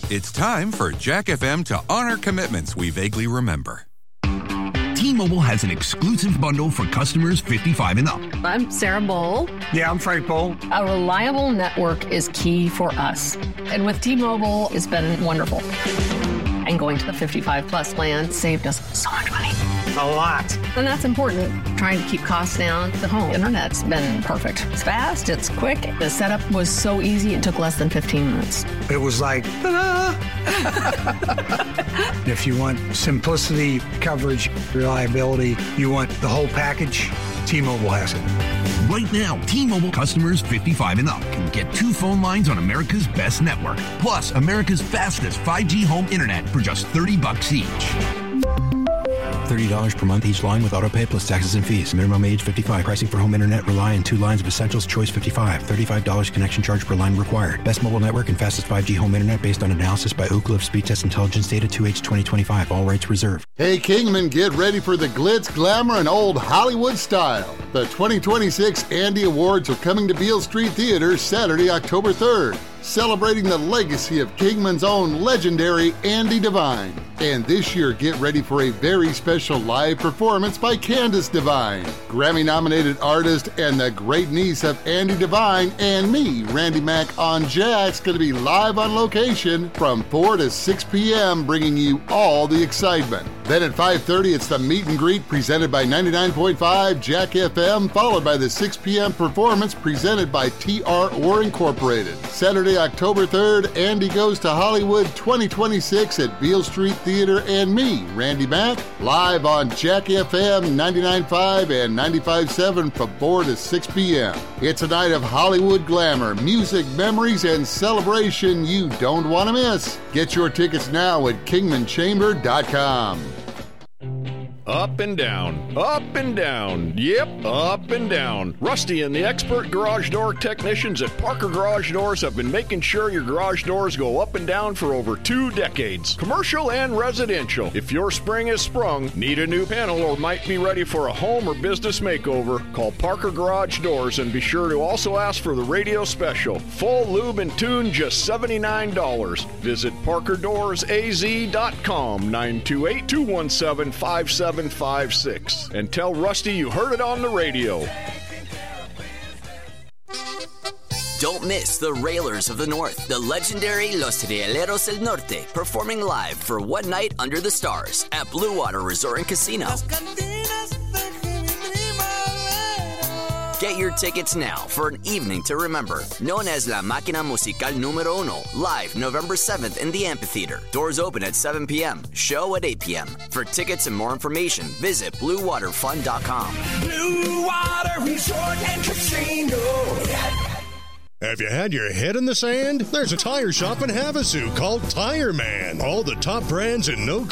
It's time for Jack FM to honor commitments we vaguely remember. T-Mobile has an exclusive bundle for customers 55 and up. I'm Sarah Bowl. Yeah, I'm Frank Bowl. A reliable network is key for us. And with T-Mobile, it's been wonderful. And going to the 55 plus plan saved us so much money. A lot. And that's important. Trying to keep costs down. The home internet's been perfect. It's fast, it's quick. The setup was so easy, it took less than 15 minutes. It was like, ta-da! If you want simplicity, coverage, reliability, you want the whole package, T-Mobile has it. Right now, T-Mobile customers 55 and up can get 2 phone lines on America's best network, plus America's fastest 5G home internet for just $30 each. $30 per month each line with autopay plus taxes and fees. Minimum age 55. Pricing for home internet rely on 2 lines of Essentials Choice 55. $35 connection charge per line required. Best mobile network and fastest 5G home internet based on analysis by Oak Cliff Speed Test Intelligence Data 2H 2025. All rights reserved. Hey Kingman, get ready for the glitz, glamour, and old Hollywood style. The 2026 Andy Awards are coming to Beale Street Theater Saturday, October 3rd. Celebrating the legacy of Kingman's own legendary Andy Devine. And this year, get ready for a very special live performance by Candace Devine, Grammy-nominated artist and the great niece of Andy Devine, and me, Randy Mack on Jack's going to be live on location from 4 to 6 p.m., bringing you all the excitement. Then at 5:30, it's the meet and greet presented by 99.5 Jack FM, followed by the 6 p.m. performance presented by TR Orr Incorporated. Saturday, October 3rd, Andy Goes to Hollywood 2026 at Beale Street Theater, and me, Randy Mack, live on Jack FM 99.5 and 95.7 from 4 to 6 p.m. It's a night of Hollywood glamour, music, memories, and celebration you don't want to miss. Get your tickets now at kingmanchamber.com. Up and down, yep, up and down. Rusty and the expert garage door technicians at Parker Garage Doors have been making sure your garage doors go up and down for over 2 decades. Commercial and residential. If your spring is sprung, need a new panel, or might be ready for a home or business makeover, call Parker Garage Doors and be sure to also ask for the radio special. Full lube and tune, just $79. Visit ParkerDoorsAZ.com, 928-217-5756, and tell Rusty you heard it on the radio. Don't miss the Railers of the North, the legendary Los Rieleros del Norte, performing live for one night under the stars at Blue Water Resort and Casino. Get your tickets now for an evening to remember, known as La Máquina Musical Número Uno, live November 7th in the amphitheater. Doors open at 7 p.m., show at 8 p.m. For tickets and more information, visit BlueWaterFun.com. Blue Water Resort and Casino. Have you had your head in the sand? There's a tire shop in Havasu called Tire Man. All the top brands and no